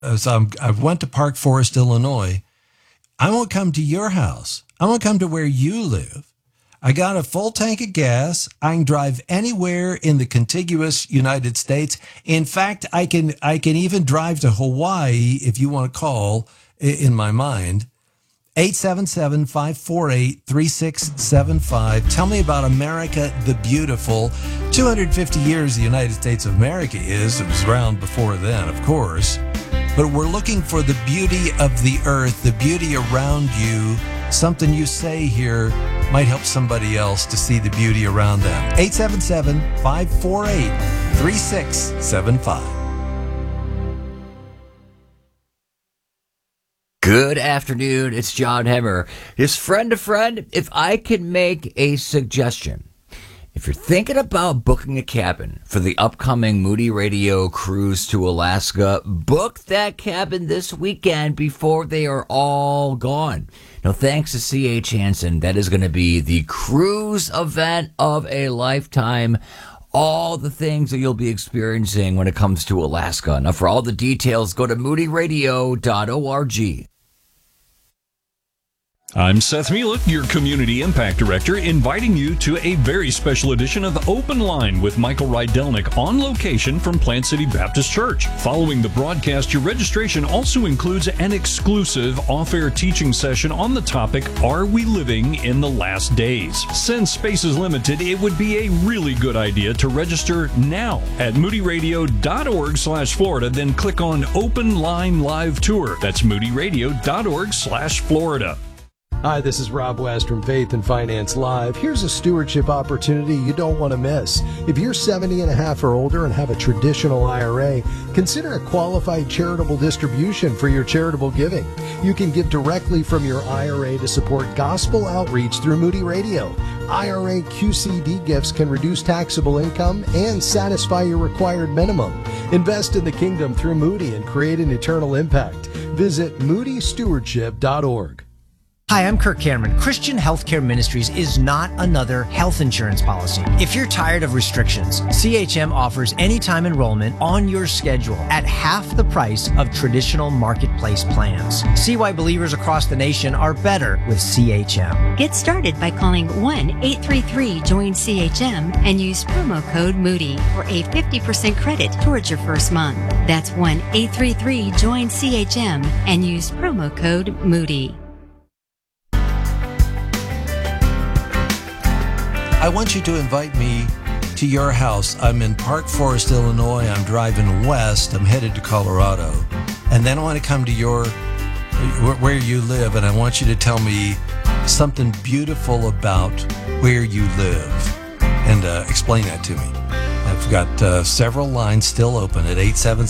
I went to Park Forest, Illinois. I won't come to your house. I won't come to where you live. I got a full tank of gas. I can drive anywhere in the contiguous United States. In fact, I can even drive to Hawaii if you want to call in my mind. 877-548-3675. Tell me about America the Beautiful. 250 years the United States of America is. It was around before then, of course. But we're looking for the beauty of the earth, the beauty around you. Something you say here might help somebody else to see the beauty around them. 877-548-3675. Good afternoon, it's John Hemmer. His friend to friend, if I could make a suggestion. If you're thinking about booking a cabin for the upcoming Moody Radio cruise to Alaska, book that cabin this weekend before they are all gone. Now, thanks to C.H. Hansen, that is going to be the cruise event of a lifetime. All the things that you'll be experiencing when it comes to Alaska. Now, for all the details, go to moodyradio.org. I'm Seth Mielek, your Community Impact Director, inviting you to a very special edition of Open Line with Michael Rydelnik on location from Plant City Baptist Church. Following the broadcast, your registration also includes an exclusive off-air teaching session on the topic, Are We Living in the Last Days? Since space is limited, it would be a really good idea to register now at moodyradio.org/Florida, then click on Open Line Live Tour. That's moodyradio.org/Florida. Hi, this is Rob West from Faith and Finance Live. Here's a stewardship opportunity you don't want to miss. If you're 70 and a half or older and have a traditional IRA, consider a qualified charitable distribution for your charitable giving. You can give directly from your IRA to support gospel outreach through Moody Radio. IRA QCD gifts can reduce taxable income and satisfy your required minimum. Invest in the kingdom through Moody and create an eternal impact. Visit moodystewardship.org. Hi, I'm Kirk Cameron. Christian Healthcare Ministries is not another health insurance policy. If you're tired of restrictions, CHM offers anytime enrollment on your schedule at half the price of traditional marketplace plans. See why believers across the nation are better with CHM. Get started by calling 1-833-JOIN-CHM and use promo code Moody for a 50% credit towards your first month. That's 1-833-JOIN-CHM and use promo code Moody. I want you to invite me to your house. I'm in Park Forest, Illinois. I'm driving west. I'm headed to Colorado. And then I want to come to where you live, and I want you to tell me something beautiful about where you live and explain that to me. I've got several lines still open at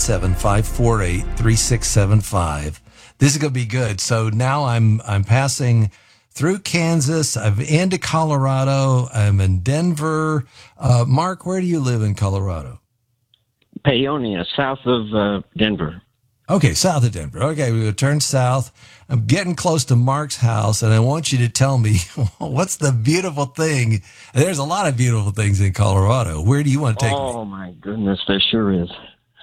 877-548-3675. This is going to be good. So now I'm passing through Kansas. I'm into Colorado. I'm in Denver. Mark, where do you live in Colorado? Paonia, south of Denver. Okay, south of Denver. Okay, we're going to turn south. I'm getting close to Mark's house, and I want you to tell me what's the beautiful thing. There's a lot of beautiful things in Colorado. Where do you want to take me? Oh, my goodness, there sure is.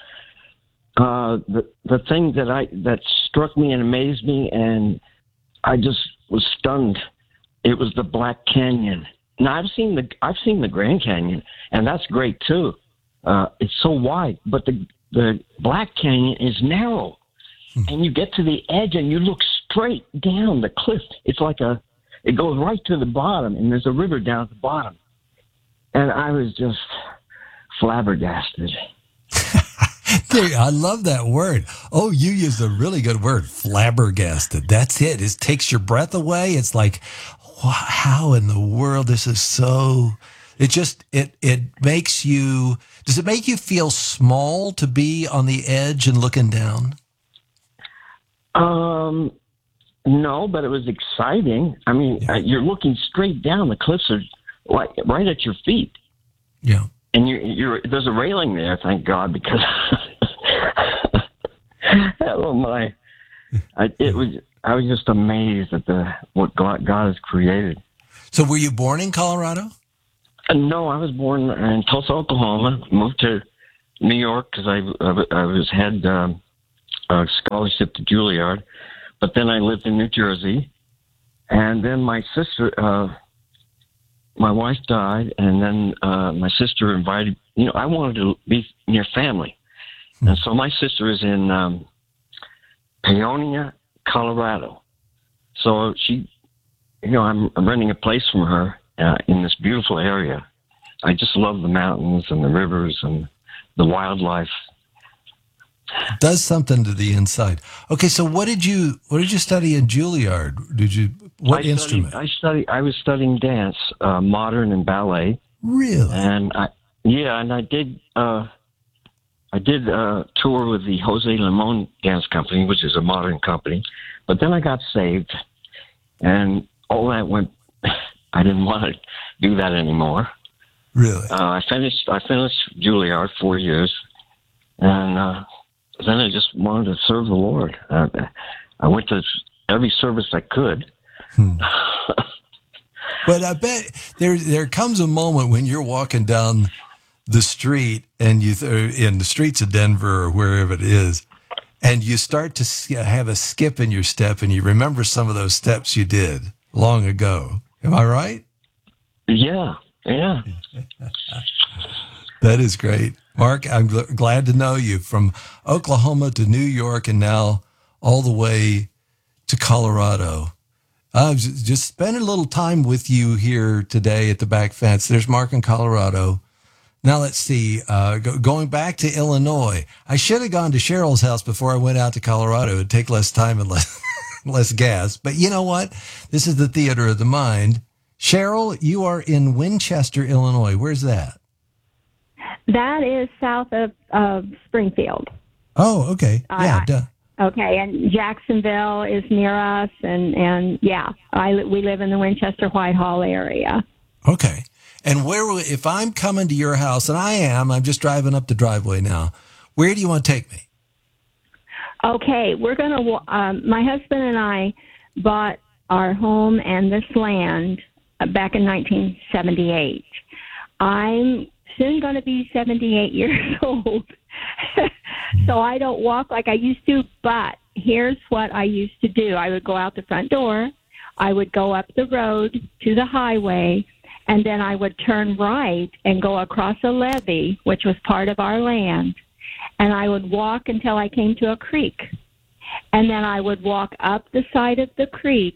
The thing that struck me and amazed me, and I just was stunned. It was the Black Canyon. Now I've seen the Grand Canyon, and that's great too. It's so wide, but the Black Canyon is narrow, and you get to the edge and you look straight down the cliff. It's like it goes right to the bottom, and there's a river down at the bottom. And I was just flabbergasted. I love that word. Oh, you used a really good word, flabbergasted. That's it. It takes your breath away. It's like, wow, how in the world this is so... It makes you... Does it make you feel small to be on the edge and looking down? No, but it was exciting. I mean, you're looking straight down. The cliffs are like right at your feet. Yeah. And there's a railing there, thank God, because oh my, I was just amazed at what God has created. So, were you born in Colorado? No, I was born in Tulsa, Oklahoma. Moved to New York because I had a scholarship to Juilliard. But then I lived in New Jersey. And then my sister, my wife died. And then my sister invited, I wanted to be near family. And so my sister is in Paonia, Colorado. So she, I'm renting a place from her in this beautiful area. I just love the mountains and the rivers and the wildlife. It does something to the inside. Okay, so what did you study in Juilliard? What instrument? I was studying dance, modern and ballet. Really? And I did a tour with the Jose Limon Dance Company, which is a modern company. But then I got saved, and all that went. I didn't want to do that anymore. Really? I finished Juilliard 4 years, and then I just wanted to serve the Lord. I went to every service I could. But I bet there comes a moment when you're walking down the street and in the streets of Denver or wherever it is, and you start to have a skip in your step, and you remember some of those steps you did long ago. Am I right? Yeah. That is great. Mark, I'm glad to know you from Oklahoma to New York and now all the way to Colorado. I've just spent a little time with you here today at the back fence. There's Mark in Colorado. Now let's see, going back to Illinois. I should have gone to Cheryl's house before I went out to Colorado. It'd take less time and less gas. But you know what? This is the theater of the mind. Cheryl, you are in Winchester, Illinois. Where's that? That is south of Springfield. Oh, okay. Yeah, duh. Okay, and Jacksonville is near us, and we live in the Winchester-Whitehall area. Okay. And if I'm coming to your house, and I'm just driving up the driveway now, where do you want to take me? Okay, we're going to, my husband and I bought our home and this land back in 1978. I'm soon going to be 78 years old, so I don't walk like I used to, but here's what I used to do. I would go out the front door, I would go up the road to the highway, and then I would turn right and go across a levee, which was part of our land, and I would walk until I came to a creek, and then I would walk up the side of the creek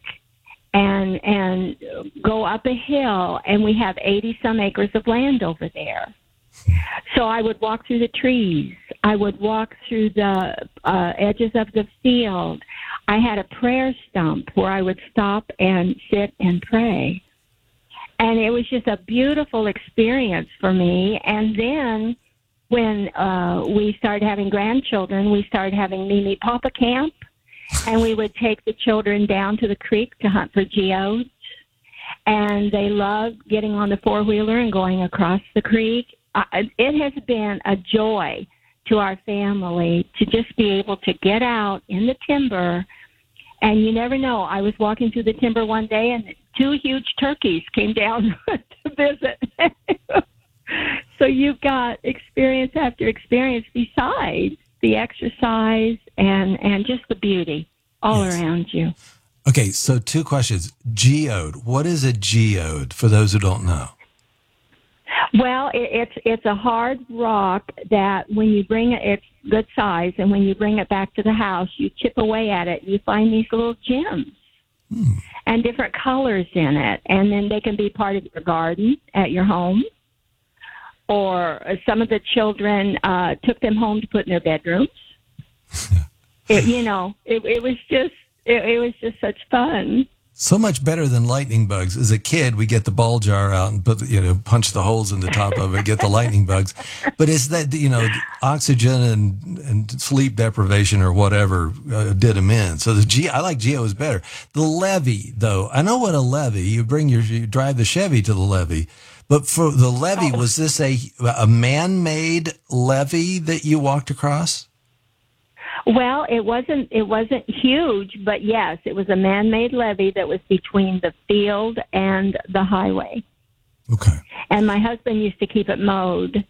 and go up a hill, and we have 80-some acres of land over there. So I would walk through the trees. I would walk through the edges of the field. I had a prayer stump where I would stop and sit and pray. And it was just a beautiful experience for me. And then when we started having grandchildren, we started having Mimi Papa Camp. And we would take the children down to the creek to hunt for geodes. And they loved getting on the four-wheeler and going across the creek. It has been a joy to our family to just be able to get out in the timber. And you never know. I was walking through the timber one day, and 2 huge turkeys came down to visit. So you've got experience after experience besides the exercise and just the beauty all around you. Okay, so 2 questions. Geode. What is a geode for those who don't know? Well, it's a hard rock that when you bring it's good size, and when you bring it back to the house, you chip away at it. You find these little gems and different colors in it, and then they can be part of your garden at your home. Or some of the children took them home to put in their bedrooms. It was just such fun. So much better than lightning bugs. As a kid, we get the ball jar out and punch the holes in the top of it, get the lightning bugs. But it's that, oxygen and sleep deprivation or whatever did them in. So I like geos better. The levee, though, I know what a levee. You drive the Chevy to the levee. But for the levee, was this a man-made levee that you walked across? Well, it wasn't huge, but yes, it was a man-made levee that was between the field and the highway. Okay. And my husband used to keep it mowed,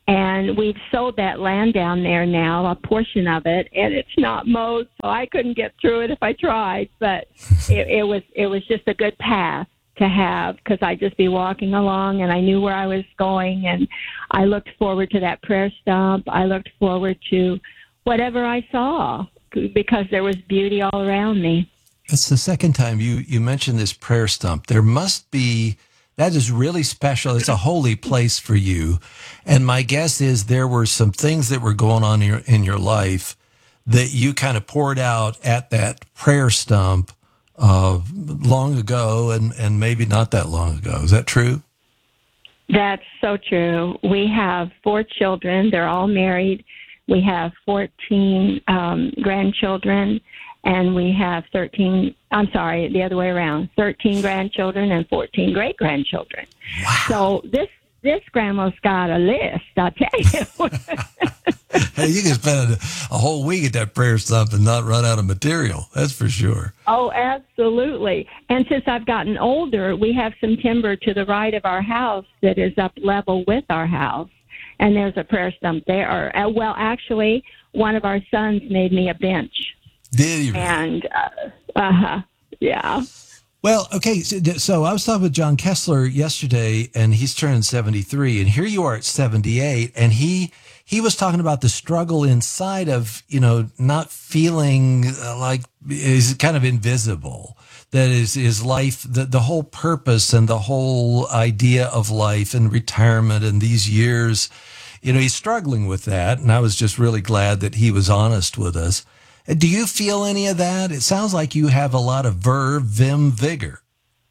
And we've sold that land down there now, a portion of it, and it's not mowed, so I couldn't get through it if I tried. But it was just a good path to have, because I'd just be walking along, and I knew where I was going, and I looked forward to that prayer stump. I looked forward to whatever I saw, because there was beauty all around me. It's the second time you mentioned this prayer stump. There must be, that is really special. It's a holy place for you. And my guess is there were some things that were going on in your life that you kind of poured out at that prayer stump long ago, and maybe not that long ago. Is that true? That's so true. We have 4 children. They're all married. We have 14 grandchildren, and we have 13 grandchildren and 14 great-grandchildren. Wow. So this grandma's got a list, I'll tell you. Hey, you can spend a whole week at that prayer stump and not run out of material. That's for sure. Oh, absolutely. And since I've gotten older, we have some timber to the right of our house that is up level with our house. And there's a prayer stump there. Well, actually, one of our sons made me a bench. Did he? And, yeah. Well, okay, so I was talking with John Kessler yesterday, and he's turning 73, and here you are at 78, and he was talking about the struggle inside of, not feeling like is kind of invisible. That is his life, the whole purpose and the whole idea of life and retirement and these years, he's struggling with that, and I was just really glad that he was honest with us. Do you feel any of that? It sounds like you have a lot of verve, vim, vigor.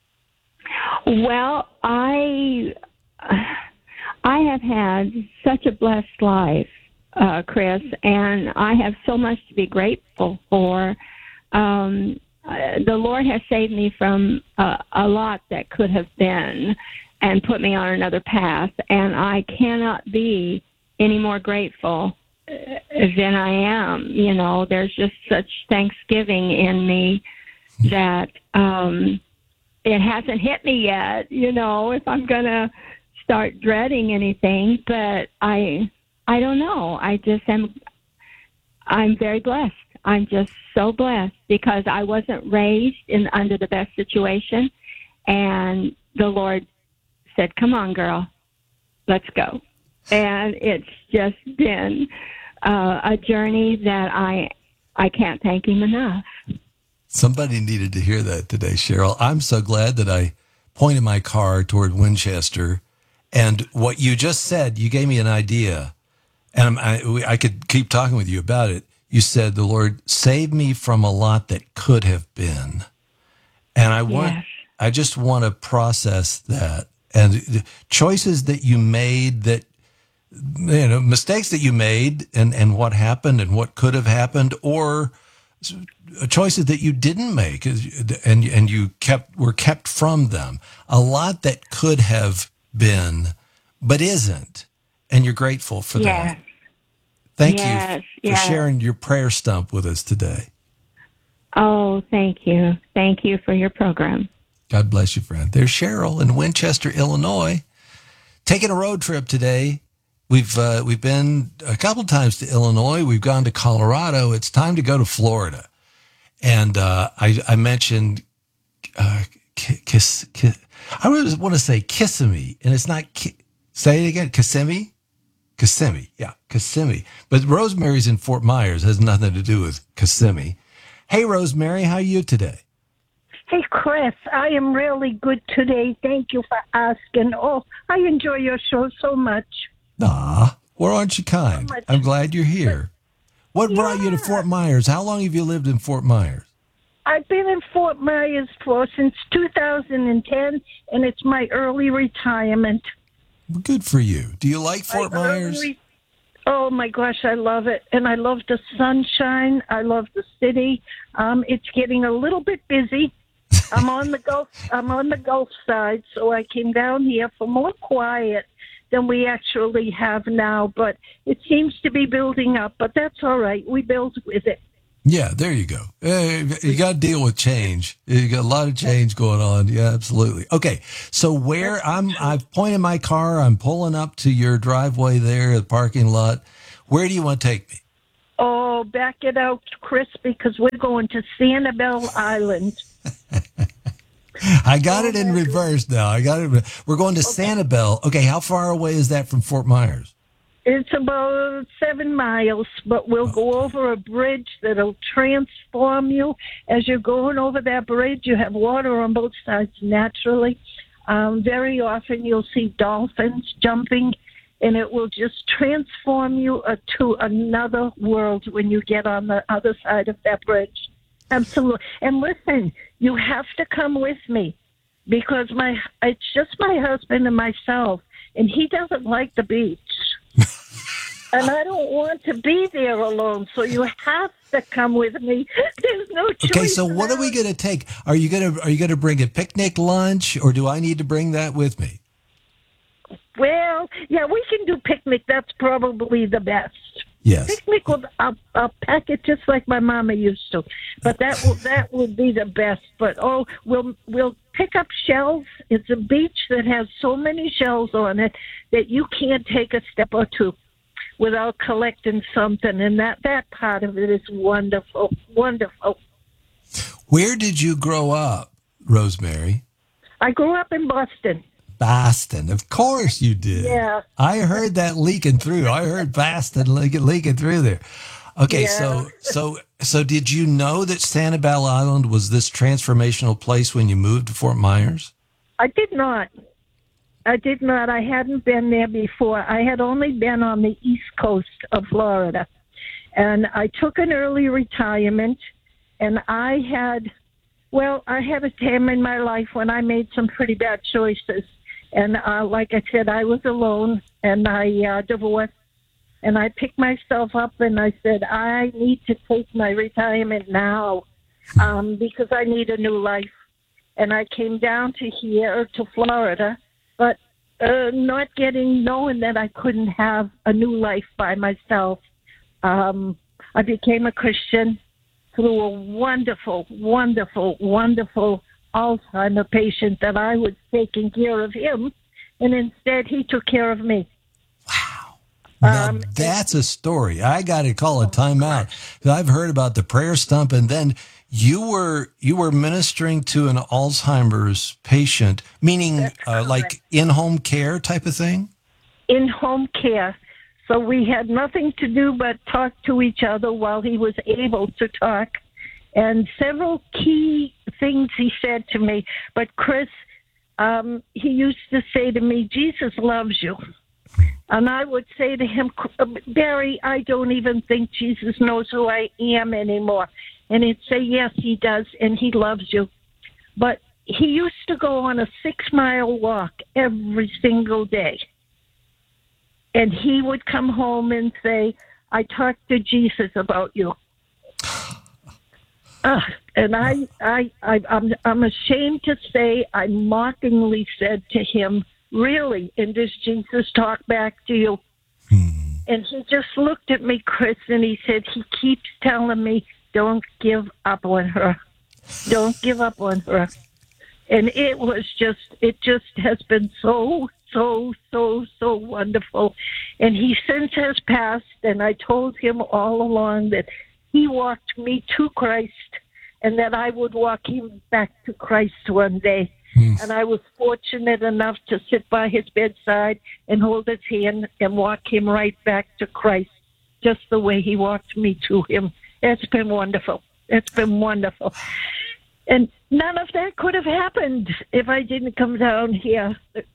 Well, I have had such a blessed life, Chris, and I have so much to be grateful for. The Lord has saved me from a lot that could have been and put me on another path, and I cannot be any more grateful than I am. There's just such thanksgiving in me that it hasn't hit me yet, if I'm going to start dreading anything. But I don't know. I'm very blessed. I'm just so blessed because I wasn't raised under the best situation. And the Lord said, come on, girl, let's go. And it's just been a journey that I can't thank him enough. Somebody needed to hear that today, Cheryl. I'm so glad that I pointed my car toward Winchester, and what you just said, you gave me an idea, and I could keep talking with you about it. You said, the Lord saved me from a lot that could have been. And I just want to process that. And the choices that you made that, mistakes that you made and what happened and what could have happened, or choices that you didn't make and you were kept from them. A lot that could have been, but isn't. And you're grateful for that. Thank you for sharing your prayer stump with us today. Oh, thank you. Thank you for your program. God bless you, friend. There's Cheryl in Winchester, Illinois, taking a road trip today. We've been a couple times to Illinois. We've gone to Colorado. It's time to go to Florida. And I mentioned I always want to say Kissimmee, and it's not. Say it again, Kissimmee. Kissimmee, yeah, Kissimmee. But Rosemary's in Fort Myers. Has nothing to do with Kissimmee. Hey, Rosemary, how are you today? Hey, Chris, I am really good today. Thank you for asking. Oh, I enjoy your show so much. Well, aren't you kind? So I'm glad you're here. What brought you to Fort Myers? How long have you lived in Fort Myers? I've been in Fort Myers since 2010, and it's my early retirement. Well, good for you. Do you like Fort Myers? Oh, my gosh, I love it. And I love the sunshine. I love the city. It's getting a little bit busy. I'm on the Gulf side, so I came down here for more quiet than we actually have now, but it seems to be building up, but that's all right. We build with it. Yeah, there you go. You got to deal with change. You got a lot of change going on. Yeah, absolutely. Okay, so where I've pointed my car. I'm pulling up to your driveway there, the parking lot. Where do you want to take me? Oh, back it out, Chris, because we're going to Sanibel Island. I got it in reverse now. I got it. We're going to Sanibel. Okay, how far away is that from Fort Myers? It's about 7 miles, but we'll go over a bridge that'll transform you. As you're going over that bridge, you have water on both sides naturally. Very often you'll see dolphins jumping, and it will just transform you to another world when you get on the other side of that bridge. Absolutely. And listen, you have to come with me because it's just my husband and myself, and he doesn't like the beach. And I don't want to be there alone, so you have to come with me. There's no choice. Okay, so what are we going to take? Are you going to bring a picnic lunch, or do I need to bring that with me? Well, yeah, we can do picnic. That's probably the best. Yes. Picnic with I'll pack it just like my mama used to, but that would be the best. But we'll pick up shells. It's a beach that has so many shells on it that you can't take a step or two without collecting something, and that part of it is wonderful, wonderful. Where did you grow up, Rosemary? I grew up in Boston. Boston, of course you did. Yeah. I heard that leaking through. I heard Boston leaking through there. Okay, Yeah. so did you know that Sanibel Island was this transformational place when you moved to Fort Myers? I did not. I hadn't been there before. I had only been on the East Coast of Florida. And I took an early retirement, and I had a time in my life when I made some pretty bad choices. And like I said, I was alone, and I divorced. And I picked myself up, and I said, I need to take my retirement now because I need a new life. And I came down to here, to Florida, but not knowing that I couldn't have a new life by myself. I became a Christian through a wonderful, wonderful, wonderful Alzheimer patient that I was taking care of him, and instead he took care of me. Wow. Now that's a story. I got to call a timeout. I've heard about the prayer stump, and then you were ministering to an Alzheimer's patient, meaning like in-home care type of thing? In-home care. So we had nothing to do but talk to each other while he was able to talk. And several key things he said to me. But Chris, he used to say to me, Jesus loves you. And I would say to him, Barry, I don't even think Jesus knows who I am anymore. And he'd say, yes, he does, and he loves you. But he used to go on a 6-mile walk every single day. And he would come home and say, I talked to Jesus about you. And I'm ashamed to say I mockingly said to him, really, and does Jesus talk back to you? And he just looked at me, Chris, and he said, he keeps telling me, don't give up on her. Don't give up on her. And it just has been so wonderful. And he since has passed, and I told him all along that he walked me to Christ and that I would walk him back to Christ one day. And I was fortunate enough to sit by his bedside and hold his hand and walk him right back to Christ, just the way he walked me to him. It's been wonderful. It's been wonderful. And none of that could have happened if I didn't come down here.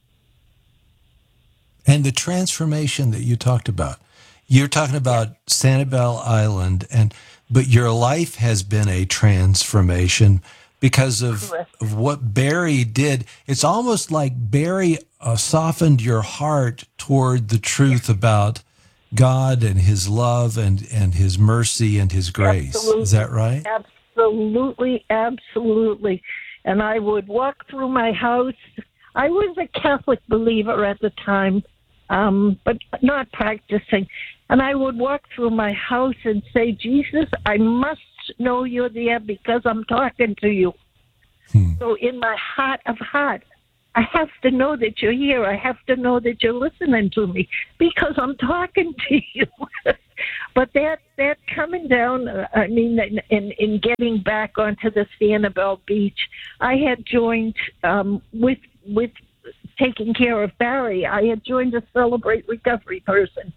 And the transformation that you talked about, you're talking about Sanibel Island, but your life has been a transformation because of what Barry did. It's almost like Barry softened your heart toward the truth about God and his love and his mercy and his grace. Absolutely. Is that right? Absolutely, absolutely. And I would walk through my house. I was a Catholic believer at the time, but not practicing. And I would walk through my house and say, Jesus, I must to know you're there because I'm talking to you. So in my heart of hearts, I have to know that you're here. I have to know that you're listening to me because I'm talking to you. But that coming down, in getting back onto the Sanibel Beach, I had joined with taking care of Barry. I had joined a Celebrate Recovery person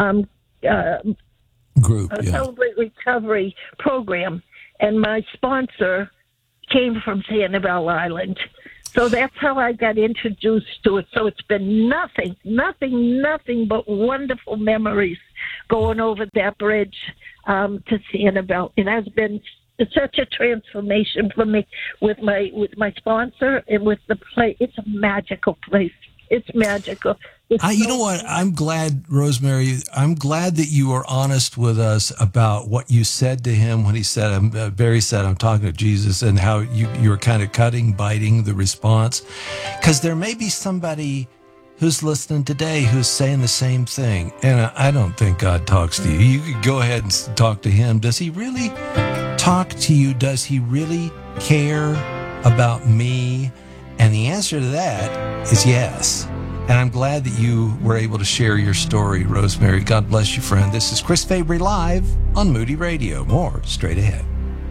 group, Celebrate Recovery program, and my sponsor came from Sanibel Island. So that's how I got introduced to it. So it's been nothing but wonderful memories going over that bridge to Sanibel. It has been such a transformation for me with my sponsor and with the place. It's a magical place. It's magical. You know what? I'm glad, Rosemary, I'm glad that you were honest with us about what you said to him when he said, Barry said, I'm talking to Jesus, and how you were kind of biting the response. Because there may be somebody who's listening today who's saying the same thing. And I don't think God talks to you. You could go ahead and talk to him. Does he really talk to you? Does he really care about me? And the answer to that is yes. And I'm glad that you were able to share your story, Rosemary. God bless you, friend. This is Chris Fabry live on Moody Radio. More straight ahead.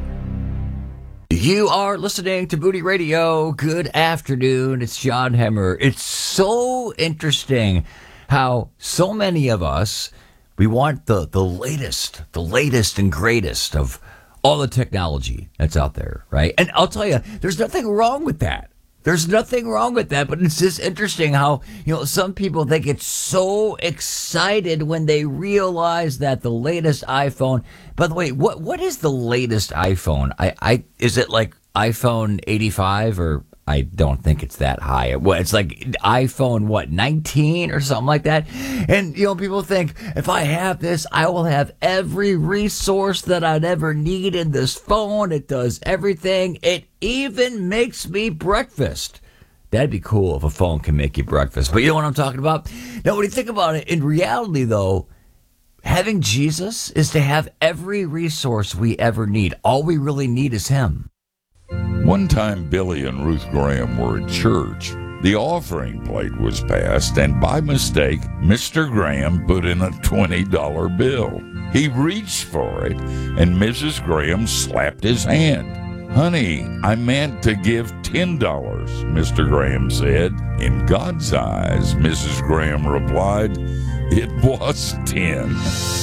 You are listening to Moody Radio. Good afternoon. It's John Hemmer. It's so interesting how so many of us, we want the latest and greatest of all the technology that's out there, right? And I'll tell you, there's nothing wrong with that. There's nothing wrong with that, but it's just interesting how, some people, they get so excited when they realize that the latest iPhone, by the way, what is the latest iPhone? Is it like iPhone 85 or I don't think it's that high. It's like iPhone, 19 or something like that. And, people think if I have this, I will have every resource that I'd ever need in this phone. It does everything. It even makes me breakfast. That'd be cool if a phone can make you breakfast. But you know what I'm talking about? Now, when you think about it, in reality, though, having Jesus is to have every resource we ever need. All we really need is him. One time, Billy and Ruth Graham were at church. The offering plate was passed, and by mistake, Mr. Graham put in a $20 bill. He reached for it, and Mrs. Graham slapped his hand. "Honey, I meant to give $10, Mr. Graham said. In God's eyes, Mrs. Graham replied, it was 10.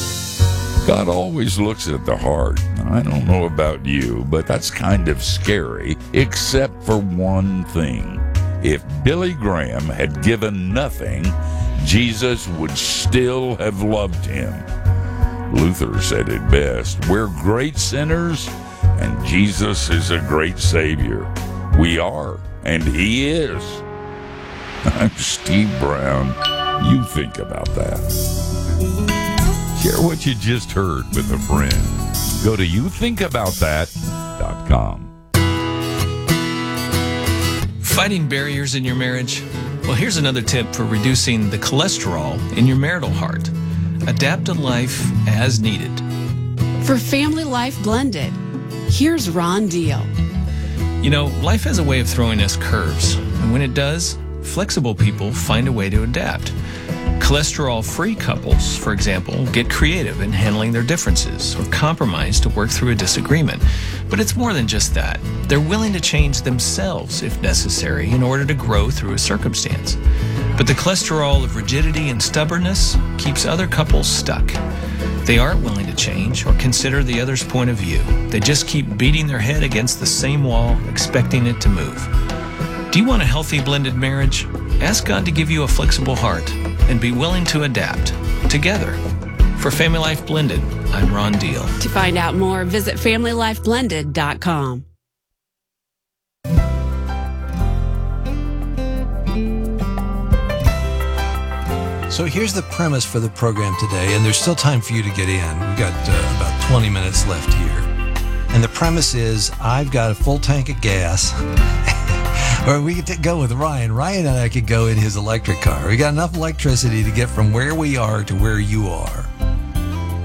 God always looks at the heart. I don't know about you, but that's kind of scary, except for one thing. If Billy Graham had given nothing, Jesus would still have loved him. Luther said it best, we're great sinners, and Jesus is a great Savior. We are, and he is. I'm Steve Brown. You think about that. Share what you just heard with a friend. Go to youthinkaboutthat.com. Fighting barriers in your marriage? Well, here's another tip for reducing the cholesterol in your marital heart. Adapt to life as needed. For Family Life Blended, here's Ron Deal. Life has a way of throwing us curves. And when it does, flexible people find a way to adapt. Cholesterol-free couples, for example, get creative in handling their differences or compromise to work through a disagreement. But it's more than just that. They're willing to change themselves if necessary in order to grow through a circumstance. But the cholesterol of rigidity and stubbornness keeps other couples stuck. They aren't willing to change or consider the other's point of view. They just keep beating their head against the same wall, expecting it to move. Do you want a healthy blended marriage? Ask God to give you a flexible heart and be willing to adapt together. For Family Life Blended, I'm Ron Deal. To find out more, visit FamilyLifeBlended.com. So here's the premise for the program today, and there's still time for you to get in. We've got about 20 minutes left here. And the premise is I've got a full tank of gas. Or we could go with Ryan. Ryan and I could go in his electric car. We got enough electricity to get from where we are to where you are.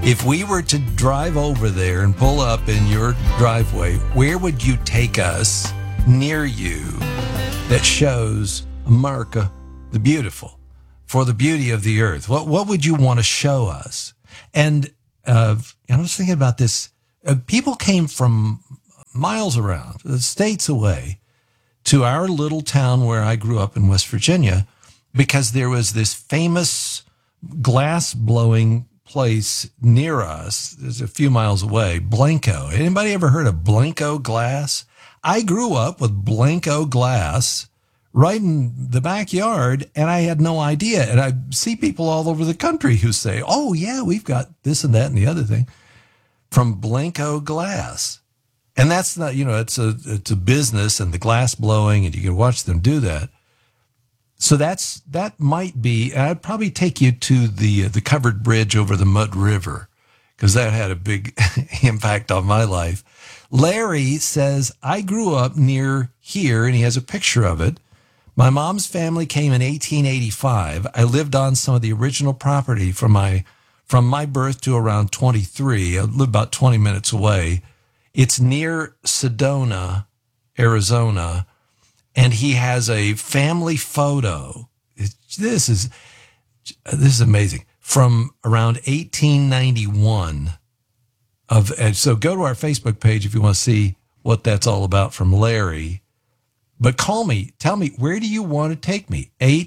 If we were to drive over there and pull up in your driveway, where would you take us near you that shows America the beautiful, for the beauty of the earth? What would you want to show us? And I was thinking about this. People came from miles around, states away, to our little town where I grew up in West Virginia, because there was this famous glass blowing place near us. There's a few miles away, Blanco. Anybody ever heard of Blanco glass? I grew up with Blanco glass right in the backyard, and I had no idea. And I see people all over the country who say, oh yeah, we've got this and that and the other thing from Blanco glass. And that's not, it's a business, and the glass blowing, and you can watch them do that. So that might be, I'd probably take you to the covered bridge over the Mud River, because that had a big impact on my life. Larry says, I grew up near here, and he has a picture of it. My mom's family came in 1885. I lived on some of the original property from my birth to around 23. I lived about 20 minutes away. It's near Sedona, Arizona. And he has a family photo. This is amazing. From around 1891. And so go to our Facebook page if you want to see what that's all about from Larry. But call me. Tell me, where do you want to take me?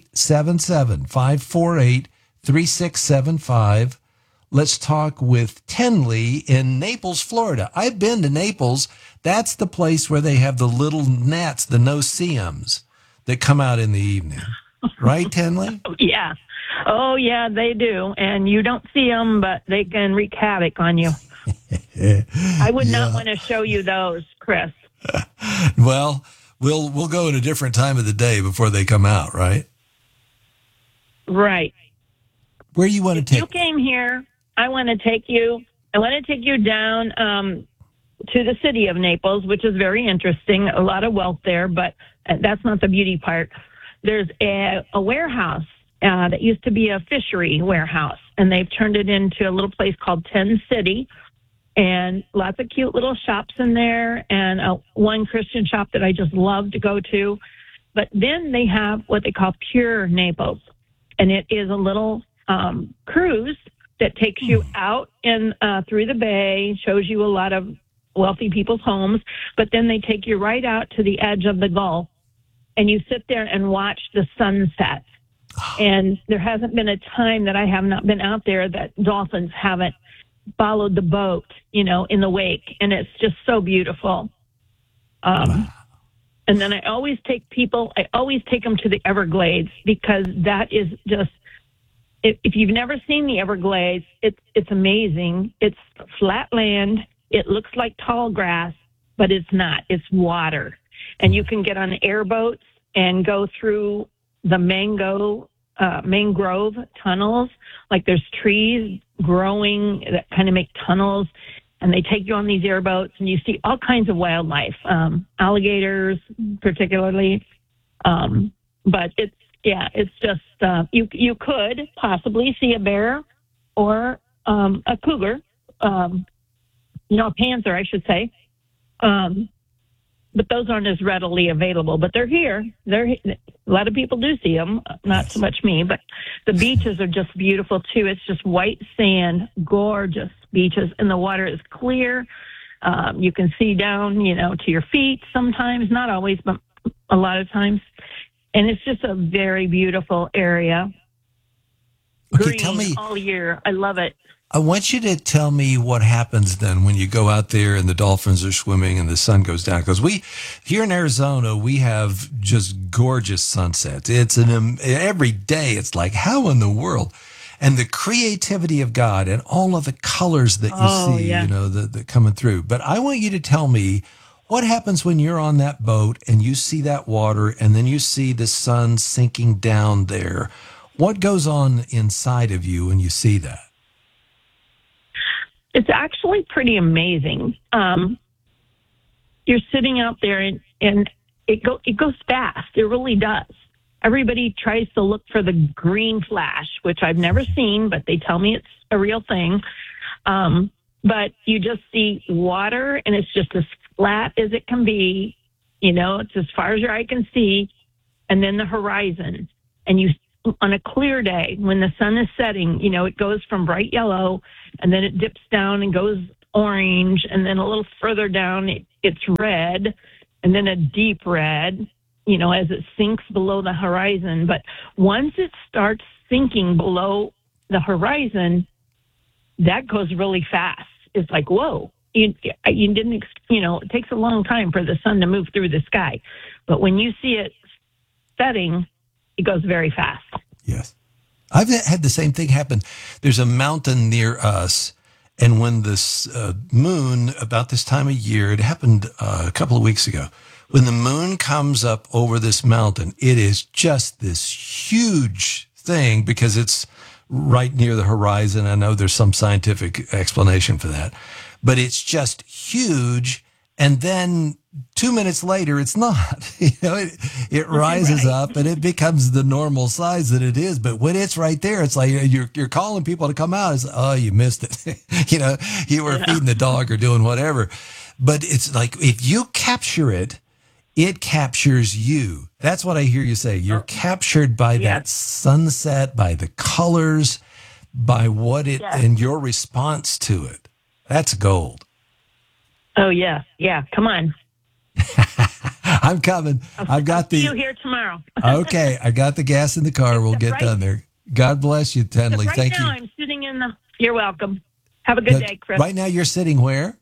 877-548-3675. Let's talk with Tenley in Naples, Florida. I've been to Naples. That's the place where they have the little gnats, the no-see-ums, that come out in the evening. Right, Tenley? Yeah. Oh, yeah, they do. And you don't see them, but they can wreak havoc on you. I would not want to show you those, Chris. Well, we'll go at a different time of the day before they come out, right? Right. Where you want to take? You came here. I want to take you down to the city of Naples, which is very interesting. A lot of wealth there, but that's not the beauty part. There's a warehouse that used to be a fishery warehouse, and they've turned it into a little place called Ten City, and lots of cute little shops in there, and one Christian shop that I just love to go to. But then they have what they call Pure Naples, and it is a little cruise that takes you out and through the bay, shows you a lot of wealthy people's homes, but then they take you right out to the edge of the Gulf, and you sit there and watch the sunset. And there hasn't been a time that I have not been out there that dolphins haven't followed the boat, in the wake, and it's just so beautiful. And then I always take them to the Everglades, because that is just, if you've never seen the Everglades, it's amazing. It's flat land. It looks like tall grass, but it's not. It's water. And you can get on airboats and go through the mangrove tunnels. Like there's trees growing that kind of make tunnels, and they take you on these airboats, and you see all kinds of wildlife, alligators particularly. But it's just, you could possibly see a bear or a cougar, a panther, I should say. But those aren't as readily available. But they're here. A lot of people do see them, not so much me. But the beaches are just beautiful, too. It's just white sand, gorgeous beaches, and the water is clear. You can see down, to your feet sometimes, not always, but a lot of times. And it's just a very beautiful area. Okay, Green tell me, all year. I love it. I want you to tell me what happens then when you go out there and the dolphins are swimming and the sun goes down. Because here in Arizona, we have just gorgeous sunsets. It's every day. It's like, how in the world? And the creativity of God and all of the colors that you see, the coming through. But I want you to tell me, what happens when you're on that boat and you see that water and then you see the sun sinking down there? What goes on inside of you when you see that? It's actually pretty amazing. You're sitting out there and it goes fast. It really does. Everybody tries to look for the green flash, which I've never seen, but they tell me it's a real thing. But you just see water, and it's just as flat as it can be. You know, it's as far as your eye can see, and then the horizon. And you, on a clear day, when the sun is setting, you know, it goes from bright yellow, and then it dips down and goes orange, and then a little further down, it's red, and then a deep red, you know, as it sinks below the horizon. But once it starts sinking below the horizon, that goes really fast. It's like, whoa, you didn't, you know, it takes a long time for the sun to move through the sky. But when you see it setting, it goes very fast. Yes. I've had the same thing happen. There's a mountain near us, and when this moon, about this time of year, it happened a couple of weeks ago, when the moon comes up over this mountain, it is just this huge thing because it's right near the horizon. I know there's some scientific explanation for that, but it's just huge. And then 2 minutes later, it's not. You know, it rises up and it becomes the normal size that it is. But when it's right there, it's like you're calling people to come out. It's like, oh, you missed it. You know, you were feeding the dog or doing whatever. But it's like if you capture it, it captures you. That's what I hear you say. You're captured by that sunset, by the colors, by what it and your response to it. That's gold. Oh, yeah. Yeah. Come on. I'm coming. I've got See you here tomorrow. Okay. I got the gas in the car. We'll get done there. God bless you, Tenley. Thank you. I'm sitting in the... You're welcome. Have a good day, Chris. Right now you're sitting where?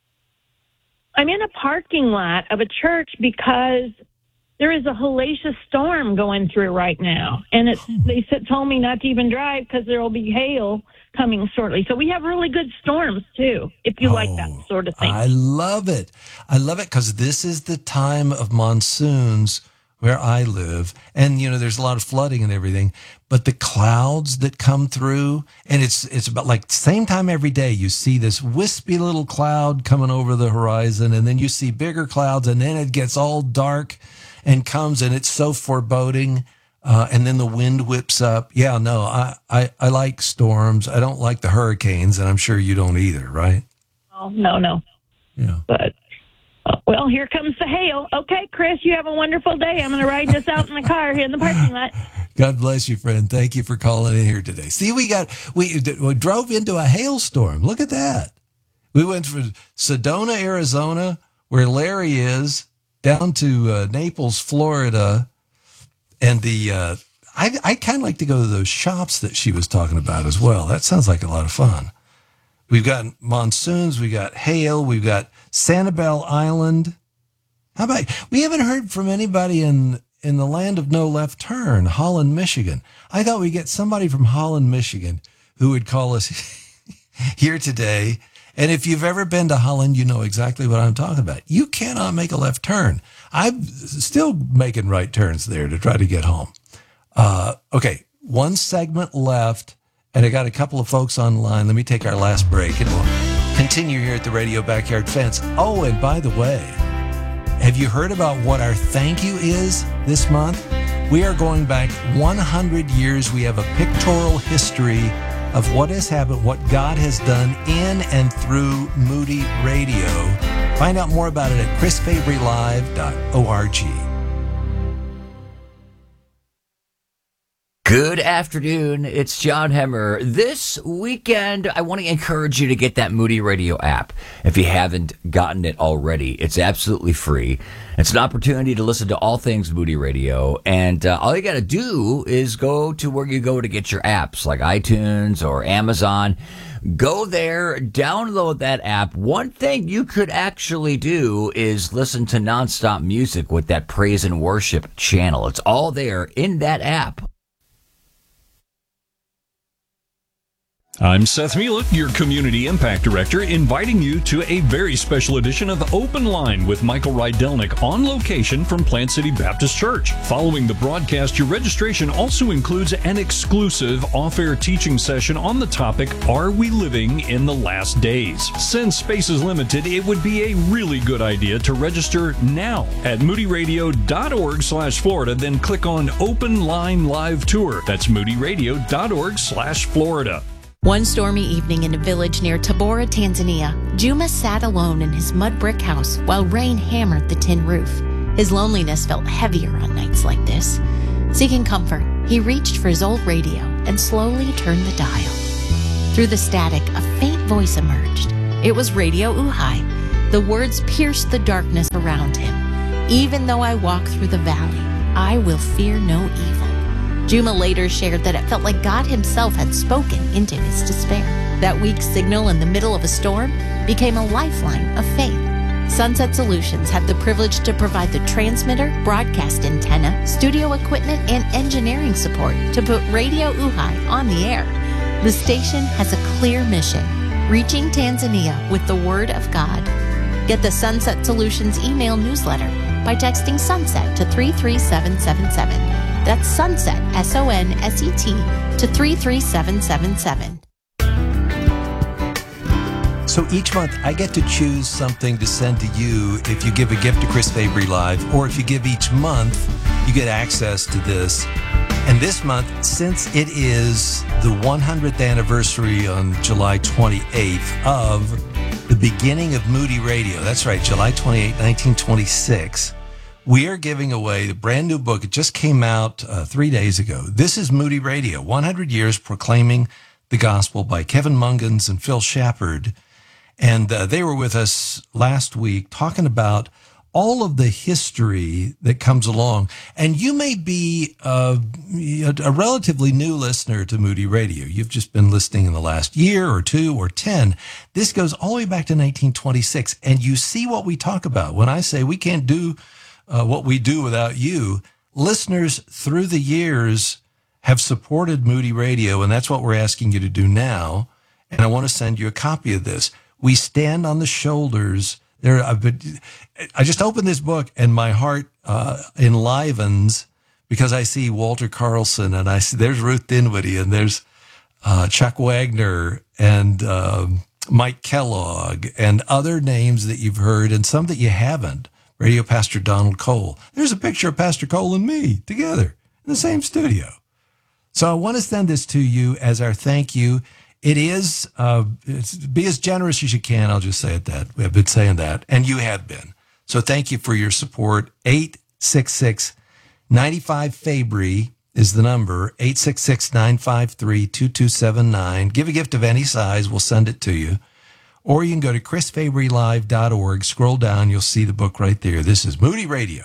I'm in a parking lot of a church because there is a hellacious storm going through right now. And they told me not to even drive because there will be hail coming shortly. So we have really good storms, too, if you like that sort of thing. I love it. I love it because this is the time of monsoons where I live. And, you know, there's a lot of flooding and everything. But the clouds that come through, and it's about like same time every day, you see this wispy little cloud coming over the horizon, and then you see bigger clouds, and then it gets all dark and comes, and it's so foreboding. And then the wind whips up. Yeah, no, I like storms. I don't like the hurricanes, and I'm sure you don't either, right? Oh, no. Yeah. But, well, here comes the hail. Okay, Chris, you have a wonderful day. I'm going to ride this out in the car here in the parking lot. God bless you, friend. Thank you for calling in here today. See, we drove into a hailstorm. Look at that. We went from Sedona, Arizona, where Larry is, down to Naples, Florida. And I kind of like to go to those shops that she was talking about as well. That sounds like a lot of fun. We've got monsoons, we got hail, we've got Sanibel Island. How about, we haven't heard from anybody in the land of no left turn, Holland, Michigan. I thought we'd get somebody from Holland, Michigan who would call us here today. And if you've ever been to Holland, you know exactly what I'm talking about. You cannot make a left turn. I'm still making right turns there to try to get home. Okay, one segment left, and I got a couple of folks online. Let me take our last break, and we'll continue here at the Radio Backyard Fence. Oh, and by the way, have you heard about what our thank you is this month? We are going back 100 years. We have a pictorial history of what has happened, what God has done in and through Moody Radio. Find out more about it at chrisfabrylive.org. Good afternoon. It's John Hemmer. This weekend, I want to encourage you to get that Moody Radio app. If you haven't gotten it already, it's absolutely free. It's an opportunity to listen to all things Moody Radio. And all you got to do is go to where you go to get your apps, like iTunes or Amazon. Go there, download that app. One thing you could actually do is listen to nonstop music with that praise and worship channel. It's all there in that app. I'm Seth Mielek, your Community Impact Director, inviting you to a very special edition of Open Line with Michael Rydelnik on location from Plant City Baptist Church. Following the broadcast, your registration also includes an exclusive off-air teaching session on the topic, Are We Living in the Last Days? Since space is limited, it would be a really good idea to register now at moodyradio.org/Florida, then click on Open Line Live Tour. That's moodyradio.org/Florida. One stormy evening in a village near Tabora, Tanzania, Juma sat alone in his mud brick house while rain hammered the tin roof. His loneliness felt heavier on nights like this. Seeking comfort, he reached for his old radio and slowly turned the dial. Through the static, a faint voice emerged. It was Radio Uhai. The words pierced the darkness around him. Even though I walk through the valley, I will fear no evil. Juma later shared that it felt like God himself had spoken into his despair. That weak signal in the middle of a storm became a lifeline of faith. Sunset Solutions had the privilege to provide the transmitter, broadcast antenna, studio equipment, and engineering support to put Radio Uhai on the air. The station has a clear mission, reaching Tanzania with the Word of God. Get the Sunset Solutions email newsletter by texting SUNSET to 33777. That's SUNSET, SONSET, to 33777. So each month I get to choose something to send to you if you give a gift to Chris Fabry Live, or if you give each month, you get access to this. And this month, since it is the 100th anniversary on July 28th of the beginning of Moody Radio, that's right, July 28, 1926, we are giving away the brand new book. It just came out 3 days ago. This is Moody Radio, 100 Years Proclaiming the Gospel by Kevin Mungans and Phil Shepard. And they were with us last week talking about all of the history that comes along. And you may be a relatively new listener to Moody Radio. You've just been listening in the last year or 2 or 10. This goes all the way back to 1926. And you see what we talk about. When I say we can't do what we do without you, listeners through the years have supported Moody Radio, and that's what we're asking you to do now. And I want to send you a copy of this. We stand on the shoulders. I just opened this book, and my heart enlivens because I see Walter Carlson, and I see there's Ruth Dinwiddie, and there's Chuck Wagner, and Mike Kellogg, and other names that you've heard, and some that you haven't. Radio Pastor Donald Cole. There's a picture of Pastor Cole and me together in the same studio. So I want to send this to you as our thank you. It is, be as generous as you can. I'll just say it that. We have been saying that, and you have been. So thank you for your support. 866-95-FABRY is the number. 866-953-2279. Give a gift of any size. We'll send it to you. Or you can go to chrisfabrylive.org. Scroll down. You'll see the book right there. This is Moody Radio.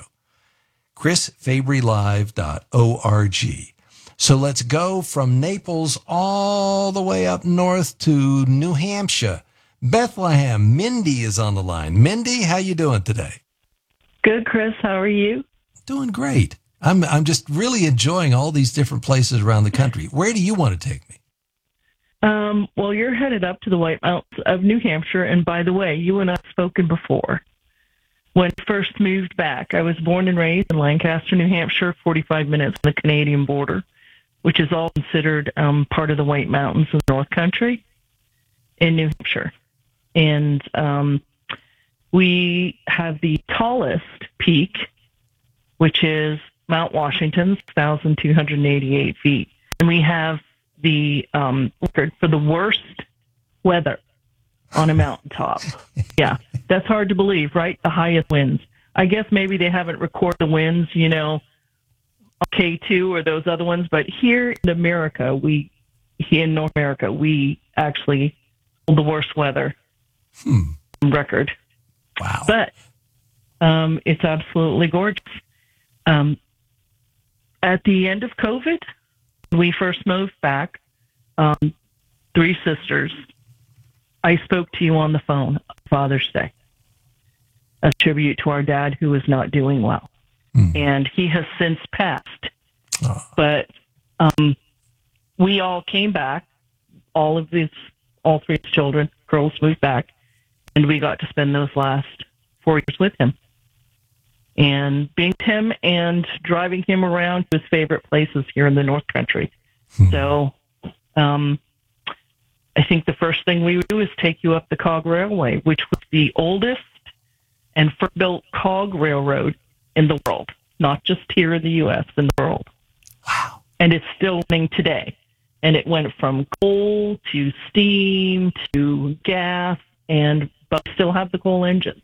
chrisfabrylive.org. So let's go from Naples all the way up north to New Hampshire. Bethlehem. Mindy is on the line. Mindy, how you doing today? Good, Chris. How are you? Doing great. I'm just really enjoying all these different places around the country. Where do you want to take me? Well, you're headed up to the White Mountains of New Hampshire. And by the way, you and I have spoken before. When I first moved back, I was born and raised in Lancaster, New Hampshire, 45 minutes from the Canadian border, which is all considered part of the White Mountains in the North Country in New Hampshire. And we have the tallest peak, which is Mount Washington, 1,288 feet. And we have the record for the worst weather on a mountaintop. Yeah, that's hard to believe, right? The highest winds. I guess maybe they haven't recorded the winds, you know, K2 or those other ones, but here in America, here in North America, we actually hold the worst weather record. Wow. But it's absolutely gorgeous. At the end of COVID, we first moved back, 3 sisters. I spoke to you on the phone on Father's Day, a tribute to our dad who is not doing well. And he has since passed. But we all came back, all 3 children, girls moved back, and we got to spend those last 4 years with him. And being with him and driving him around to his favorite places here in the North Country. So I think the first thing we would do is take you up the Cog Railway, which was the oldest and first built cog railroad in the world, not just here in the U.S., in the world. Wow. And it's still running today. and it went from coal to steam to gas, but we still have the coal engines.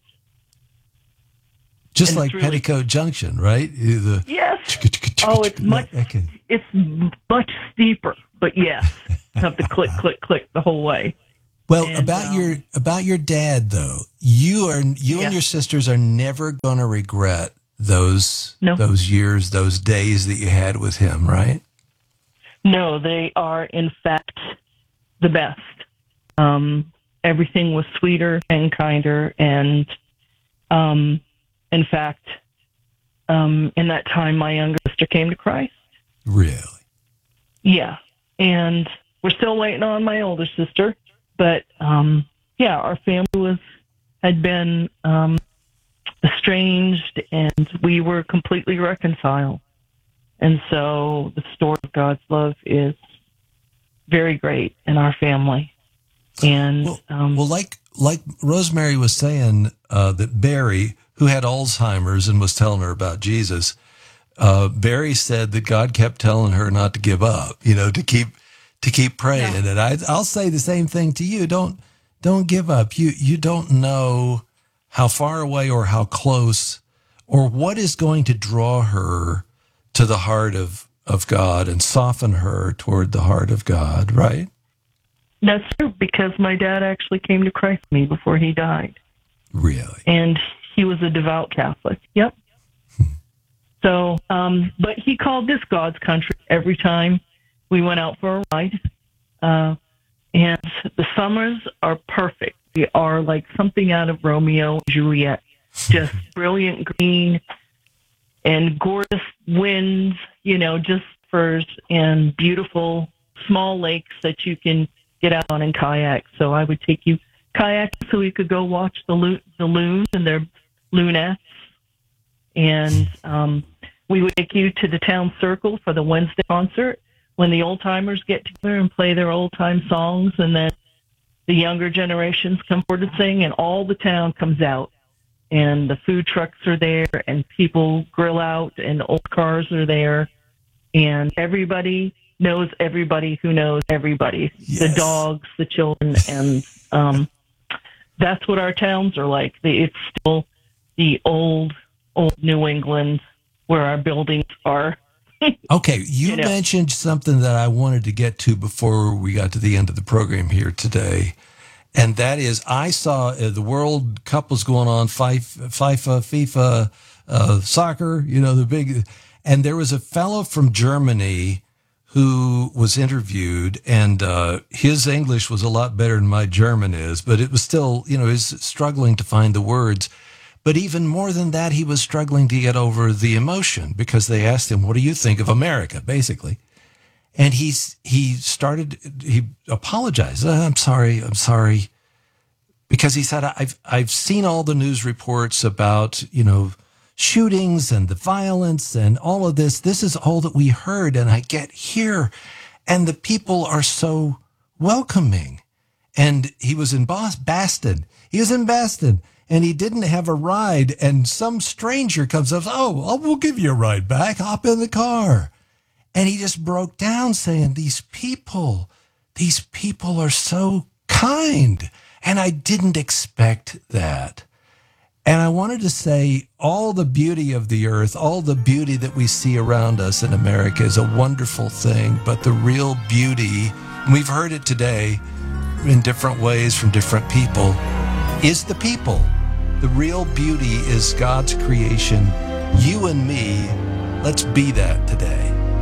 Just like really, Petticoat Junction, right? Yes. Oh, it's much steeper, but yes, you have to click, click, click the whole way. Well, and, about your dad though, you and your sisters are never going to regret those years, those days that you had with him, right? No, they are in fact the best. Everything was sweeter and kinder, and in fact, in that time, my younger sister came to Christ. Really? Yeah, and we're still waiting on my older sister. But our family had been estranged, and we were completely reconciled. And so the story of God's love is very great in our family. And like Rosemary was saying, that Barry, who had Alzheimer's and was telling her about Jesus, Barry said that God kept telling her not to give up, to keep praying. Yeah. And I'll say the same thing to you. Don't give up. You don't know how far away or how close or what is going to draw her to the heart of God and soften her toward the heart of God, right? That's true, because my dad actually came to Christ with me before he died. Really? And he was a devout Catholic. Yep. So, but he called this God's country every time we went out for a ride. And the summers are perfect. They are like something out of Romeo and Juliet. Just brilliant green and gorgeous winds, just firs and beautiful small lakes that you can get out on in kayak. So I would take you kayaking so we could go watch the loons and their loonettes. And we would take you to the town circle for the Wednesday concert when the old timers get together and play their old time songs, and then the younger generations come forward and sing, and all the town comes out, and the food trucks are there, and people grill out, and old cars are there, and everybody knows everybody who knows everybody. Yes. The dogs, the children, and that's what our towns are like. It's still the old New England where our buildings are. Okay, you mentioned something that I wanted to get to before we got to the end of the program here today, and that is I saw the World Cup was going on, FIFA, soccer, the big, and there was a fellow from Germany who was interviewed, and his English was a lot better than my German is, but it was still, he was struggling to find the words. But even more than that, he was struggling to get over the emotion because they asked him, what do you think of America, basically? And he apologized. I'm sorry. Because he said, I've seen all the news reports about, shootings and the violence and all of this. This is all that we heard. And I get here and the people are so welcoming. And he was in Boston. He was in Boston. And he didn't have a ride, and some stranger comes up, we'll give you a ride back, hop in the car. And he just broke down saying, these people are so kind, and I didn't expect that. And I wanted to say all the beauty of the earth, all the beauty that we see around us in America is a wonderful thing, but the real beauty, and we've heard it today in different ways from different people, is the people. The real beauty is God's creation. You and me, let's be that today.